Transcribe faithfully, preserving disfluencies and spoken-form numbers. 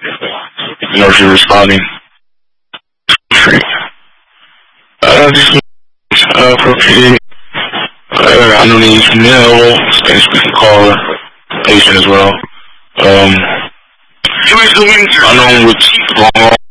You know, she's responding. Uh, just, uh, for P. Uh, underneath male, Spanish speaking caller, Asian as well. Um, I know what's going on.